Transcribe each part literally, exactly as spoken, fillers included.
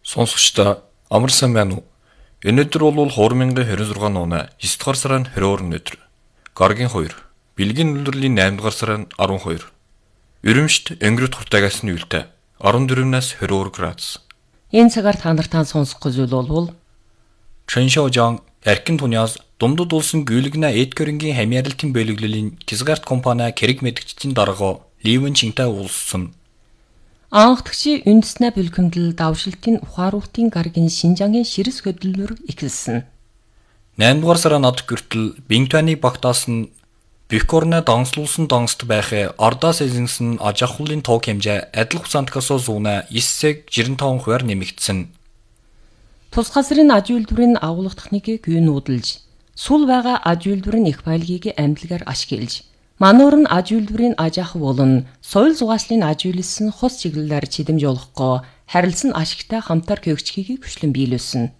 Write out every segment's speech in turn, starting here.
Сонсогчдоо амар сайн байна уу? Өнөөдөр бол two thousand twenty-six оны nine дугаар сарын twenty-two өдөр. Гаргийн two. Бэлгийн үйлдвэрлэлийн eight дугаар сарын twelve. Өрөмшт өнгөрөт хурдаагаас нь үлдээ. fourteen-аас twenty-two градус. Энэ цагаар та нартай сонсох гэж бол Чэншоожан Эркин Туниас Думдуд улсын гүйлгэнэ Эдкерингийн хамьяарлалтын бөлөглөлийн Кизгарт компани хэрэг мэдгчдийн дарга Ливен Чинтай уулзсан. Анхдагчийн үндэснэ бэлгэмдэл давшилтын ухааруултын гаргийн Шинжангийн ширэс хөдөлмөр эхэлсэн. eight дугаар сарын над гүртэл Бинтваны багтаас нь Бикорны донслуулсан донгост байхыг ордоос эзэнсэн аж ахуйлын тоог хэмжээ адил хугацаантгаас зүүнэ nine sixty-five хувиар нэмэгдсэн. Тус газрын аж үйлдвэрийн агуулга техникийг гүйнүүдэлж, сул байгаа аж үйлдвэрийн их баялагийг амтлагаар ашиглаж, мануур нь аж үйлдвэрийн аж ахуй болон соёл зугааслын аж үйлсэн хус чиглэлээр чидэмж болохгүй харилцан ашигтай хамтар көгчгийг хүчлэн биелүүлсэн.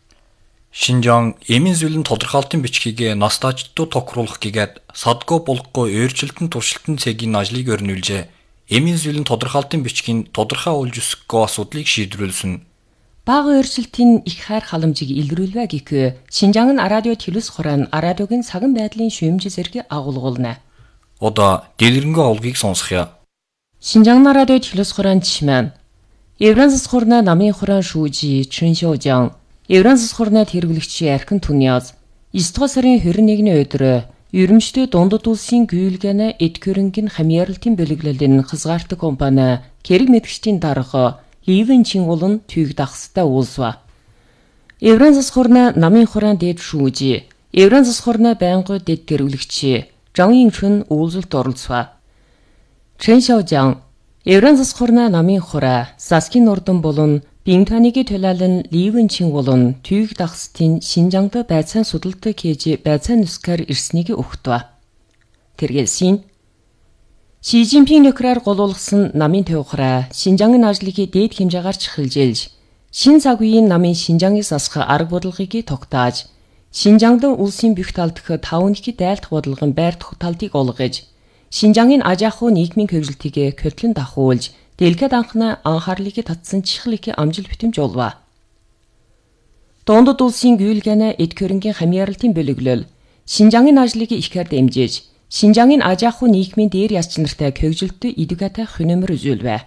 Шинжаан эмийн зүйлэн тодорхойлтын бичгийг настаачдуу тохируулах гэгээд садгүй болохгүй өөрчлөлтөн туршилтын цэгийн ажлыг өрнүүлжээ. Эмийн зүйлэн тодорхойлтын бичгийн тодорхой олж өсөхгүй асуудлыг шийдвэрлсэн. Бага өөрчлөлтийн их хайр халамжийг илрүүлвэ гэхээ Шинжаан радио телевиз хорон радиогийн цаган байдлын шүүмж зэрэг агуулгуулна. Одоо дэлгэрэнгүй олгийг сонсхё. Шинжаан радио телевиз хорон чимэн. Евранс хорны намын хорон шүүжи Чэншоожан Евранс хорны хэрэглэгчийн Эркин Туниас nine дугаар сарын twenty-first-ний өдөр Өрөмчтэй дундад улсын гүйлгэнэ Эдкерингийн хамьяарлалтын бэлэглэлийн хязгаартай компани хэрэг мэдгчдийн дарга Ливен Чин болон түйг дагстай уулзва. Евранс хорны намын хорон дэд шүүжи Евранс хорны байнгын дэд хэрэглэгч Жан Инчүн уулзалт оролцва. Чэншоожан Евранс хорны намын хороо Саскин урдан болон Бинтваныгийн төлөөлөн Ливен Чин болон түйг дагстын Шинжаангд байцаан судалдаг хийж байцаан нүскээр ирснийг өгтва. Тэргэлсийн Ши Жинпинг нөхрөөр голуулсан намын төвхраа Шинжаангийн ажлыг дээд хэмжээгээр чухалжуулж, шин цаг үеийн намын Шинжаангаас асах арга бодлогыг тогтоож, Шинжаангд улсын бүх талдах тавны дайлдах бодлогын байр талдыг олгож, Шинжаангийн аж ахуй нийгмийн хөгжилтийг көтлөн дахуулж, дэлгэд анхны анхаарлыг татсан чихлийг амжил битэмж олва. Дундад улсын гүйлгэнэ Эдкерингийн хамьяарлалтын бөлөглөл Шинжаангийн ажлыг ихээр дэмжиж, Шинжаангийн аж ахуй нийгмийн дээр яс чанартай хөгжилтөд идэвхтэй хөнөмөр үзүүлвэ.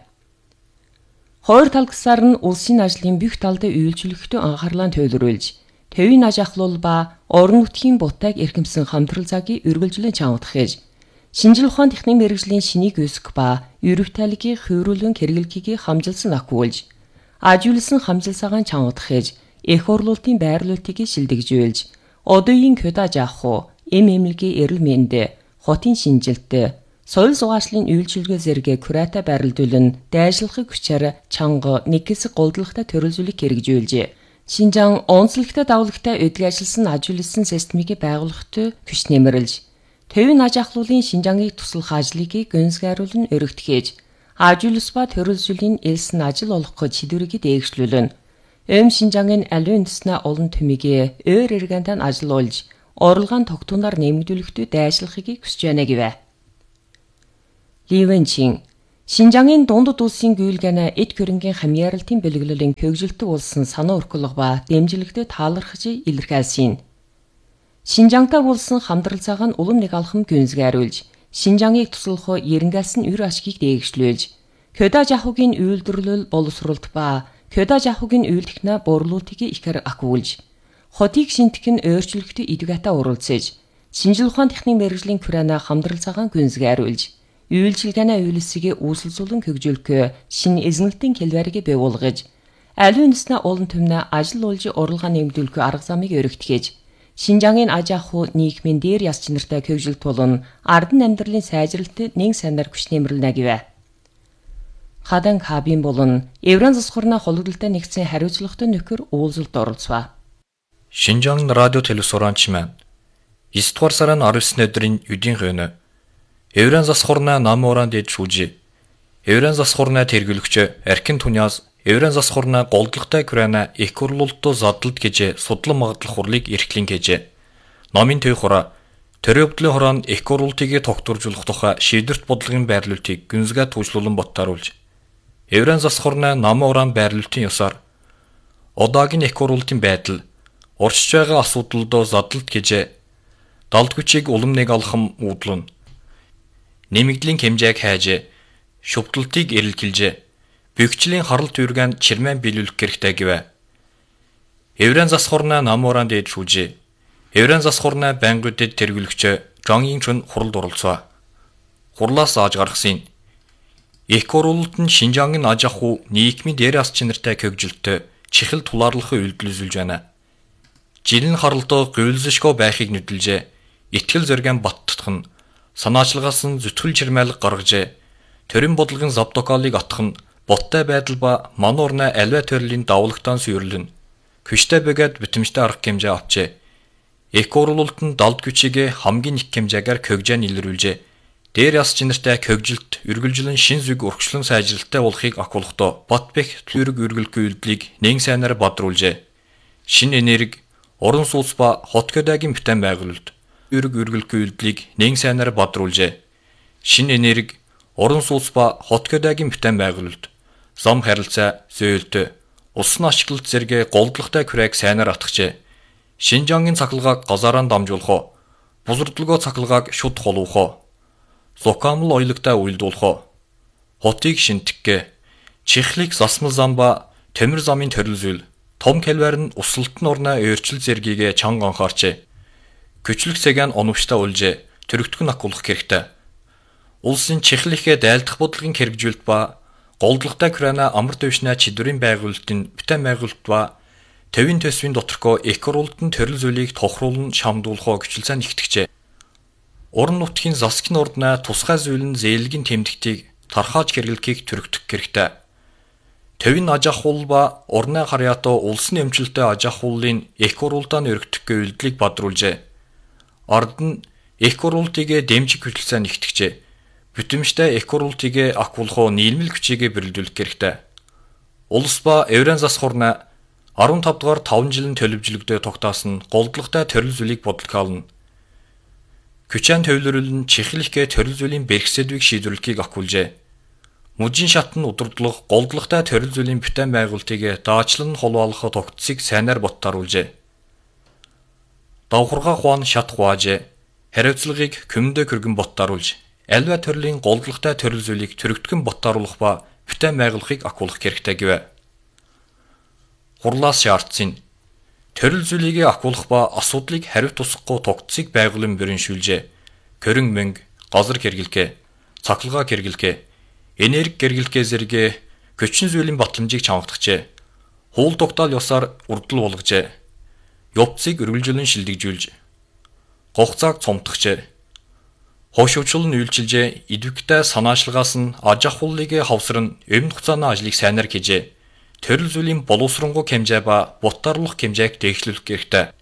Хоёр талгасаар нь улсын ажлын бүх талд үйлчлэгтөө анхаарлаа төвлөрүүлж, төвийн аж ахлуул ба орон нутгийн бутайг эрхэмсэн хамтрал цагийг үргэлжлэн чангаатгаж, шинжил ухаан техникийн мэргэжлийн шинийг өсгөх ба ерөвтайлгийн хөврүүлэн хэрэглэгийг хамжилсан ахиулж, аж үйлсэн хамжилсагаан чангаатгаж, эх орлуулалтын байрлуулалтыг шилдэгжүүлж, одоогийн көд аж ахуй, эм эмнэлгийн эрүүл мэндэ, хотын шинжилтэ, соёл зугааслын үйлчилгээ зэрэг курата байрлуулан дайшлахыг хүчээр чанга нэг хэсэг голдлогтой төрөлжүүлэх хэрэгжүүлжээ. Шинжаан онцлогтой давлагтай өдөг ажилласан аж үйлсэн системийг байгуулахад хүч нэмэрлж, төвийн аж ахлуулын Шинжаангийг туслах ажлыг гүнзгийруулан өргөтгөөж, аж үйлс ба төрөлжүүлийн элсэн ажил олох гэж шийдвэрийг дээгшлүүлэн, Өм Шинжаангийн аливаа үндэснэ олон төмийг өөр эргэнтэн ажиллуулж, орлогын тогтунаар нэмэгдүүлэхдээ дайшлахыг хүсэж байна гэвэ. Ливен Чин Шинжаангийн дундад улсын гүйлгэнэ Эдкерингийн хамьяарлалтын бэлэглэлийн хөгжилтөд улсын санаа өргөлөг ба дэмжлэгдэд таалархаж илэрхийлсэн. Шинжаангтай улсын хамтрал цаг нь улам нэг алхам гүнзгийруулж, Шинжаангийг туслах эренгэлсэн үр ашгийг дээгшлүүлж, көд аж ахуйн үйлдвэрлэл боловсруулалт ба көд аж ахуйн үйл техник борлуулалтыг ихээр ахиулж, хотыг шинтгэх нь өөрчлөлтөд идэвхтэй оролцож, шинжил ухаан техникийн мэргэжлийн хүрээний хамтрал цагаан гүнзгийруулж, үйлчилгээний үйлсийг үүсэлзүүлэн хөгжүүлэх шинэ эзэмлэлтийн хэлбэрийг бий болгож, аливаа үндэснэ олон төмнө ажил олж орлогоо нэмэгдүүлэх арга замыг өргөтгөж, Шинжаангийн аж ахуй нийгмийн дээр яс чанартай хөгжилт болон ардан амьдралын сайжралтад нэг санаар хүч нэмэрлэнэ гэвэ. Хадан Кабин болон Евранс хорны холбогдлолтой нэгдсэн хариуцлагатай нөхөр уулзалт оролцва. Шинжаан радио телевиз хорон чимэн nine дугаар сарын nineteen өдрийн өдийн хөнө Евранс хорны нам уран дэд шүүжи Евранс хорны тэргүүлэгч Эркин Туниас Евранс хорны голдлогтой Украина их хурлуултуу задлалт гэж судлан магадлах хурлыг эрхлэн гэж номын төв хороо төрөвдлийн хорон их хурлуултыг тогтворжуулах тухай шийдвэрт бодлогын байрлуулалтыг гүнзгий төвчлүүлэн боттааруулж Евранс хорны нам уран байрлуулалтын ёсоор Одоогийн эх хурлын байдал оршиж байгаа асуудалдоо задлалт гэжээ. Далд хүчийг улам нэг алхам уудлан. Нэмэгдлийн хэмжээг хайжээ. Шүвтэлтийг эрэлхэлжээ. Бөгчлийн харалт үүргэн чирмэн биелүүлэх хэрэгтэй гэвэ. Еврен засхорна намууран дээд шүүжээ. Еврен засхорна байнгуудад тэргүүлэгчээ Жонгийн чун хуралд оролцоо. Хурлаас ааж гаргасан. Эх хурлд нь Шинжаангийн аж ахуй нийгмийн дээр ас чинартай хөгжилтөй чихэл тулаарлахын үйлдэл үзүүлж байна. Жилийн харалдаа гуйлзшгүй байхыг нүдэлжээ. Итгэл зоригын баттдах нь санаачлагаас нь зүтгэл чирмайлаг гаргажээ. Төрийн бодлогын завдокалыг атах нь боттой байдал ба мануурна альва төрлийн давлагтаан сүрлэн. Хүчтэй бөгөөд битэмжтэй арга хэмжээ авчээ. Эх хурлд нь далд хүчийг хамгийн их хэмжээгээр хөгжөөнд илрүүлжээ. Дээр яс чинартай хөгжилт, үргэлжлэн шин зүг урагшлан сайжралтай болохыг акуулхдоо Батбэх төрөг үргэлгүй үйлдлийг нэгэн сайнаар бадруулжээ. Шин энерги, уран сууц ба хотгодагийн бүтээн байгуулалт үрэг үргэлгүй үйлдлийг нэгэн сайнаар бадруулжээ. Шин энерги, уран сууц ба хотгодагийн бүтээн байгуулалт зам харилцаа, зөөлтө, улсын ашиглалт зэрэг голдлагатай күрээг сайнаар атгажээ. Шинжаангийн цахилгааг газараа дамжуулах, бузардлагоо цахилгааг шуд холуух, зукамл оёлогтой уйлдуулах, хотыг шинтгэх, чихлийг засмал зам ба төмөр замын төрөл зүйл, том калвар нь усалтын орноо өөрчил зэргийг чанга анхаарчээ. Күчлэг цагаан оновчтой улжээ, төрөгтгөн акуулах хэрэгтэй. Улсын чихлийнхээ дайлдах бодлогын хэрэгжүүлэлт ба голдлагатай крана амар дэвшнэ чидвэрийн байгуулалтын бүтээн байгуулалт ба төвийн төсвийн доторхоо эх хурлын төрөл зүйлийг тохируулн шамдуулахоо гүчлцэн ихтгэжээ. Уран нутгийн засгийн урднаа тусгай зүйл нь зээлгийн тэмдэгтийг тархааж хэрэглэхийг төрөгдөх хэрэгтэй. Төвийн аж ахуй ба урны харьяатаа улсын эмчилтэй аж ахуйлын эх хурлаа өргөдөх үйлдэлийг бадруулжээ. Ард нь эх хурлыг дэмжих гүчлцэн ихтгэжээ. Бүтэмжтэй эх хурлыг акуулах нийлмэл хүчийг бэрэлдүүлэх хэрэгтэй. Улс ба Еврен засхорна арван тав дугаар таван жилийн төлөвжлөгдөө тогтоосон голдлагатай төрөл зүйлийг бодлохоолно. Күчэн төвлөрөл нь чихлэхгээ төрөл зүйлийн бэрхсэдвийг шийдвэрлэхийг акуулжээ. Мужийн шат нь удирдлах голдлагатай төрөл зүйлийн бүтээн байгуулалтыг даачлан холбоолох тогтцыг сайнаар боттааруулжээ. Давхаргаа хуан шат хуваажээ. Хариуцлагыг көмөндөө хөргөн боттааруулж, альва төрлийн голдлагатай төрөл зүйлийг төрөгдгөн боттааруулах ба бүтээн байгуулахыг акуулах хэрэгтэй гэвэ. Хурлаас шаардсан төрөл зүйлийг акуулах ба асуудлыг хариуц тусахгүй тогтцыг байгуулан бүрэншүүлжээ. Körөн мөнгө, газар хэрэглэхээ, цахилгаан хэрэглэхээ, энерги хэрэглэхээ зэрэг хүчин зүйлийн батламжийг чамдагчээ. Хуул тогтоол ёсоор урдл болгожээ. Явцыг үргэлжлэн шилдэгжүүлж, гогцааг цомтгожээ. Хошивчл нь үйлчилжээ. Идэвхтэй санаачлагаас нь аж ахуйлыг хавсран өмнө хугацааны ажлыг сайнаар хийжээ. Төрөл зүйлийн боловсронгуй хэмжээ ба бутаарлах хэмжээг дэвшлүүлэх хэрэгтэй.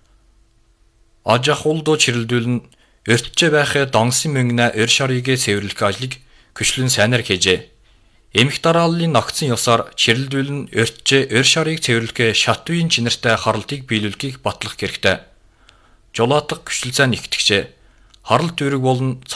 Аж ахуйлдоо чирэлдүүлэн өртөж байх дансын мөнгөнө өр шарыг цэвэрлэх ажлыг хүчлэн сайнаар хийжээ. Эмх дарааллын ногцсон ёсоор чирэлдүүлэн өртөж өр шарыг цэвэрлэх шат үеийн чинартай харалтыг биелүүлэхийг батлах хэрэгтэй. Жолоотох хүчлцэн нэгтгэжээ. Харалт үүрэг болон